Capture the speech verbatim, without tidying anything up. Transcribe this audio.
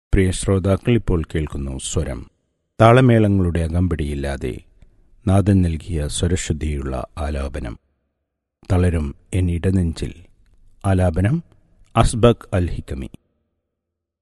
പ്രിയ ശ്രോതാക്കൾ, ഇപ്പോൾ കേൾക്കുന്നു സ്വരം. താളമേളങ്ങളുടെ അകമ്പടിയില്ലാതെ നാദൻ നൽകിയ സ്വരശുദ്ധിയുള്ള ആലാപനം. തളരും എൻ ഇടനെഞ്ചിൽ. ആലാപനം അസ്ബക് അൽ ഹിക്കമി.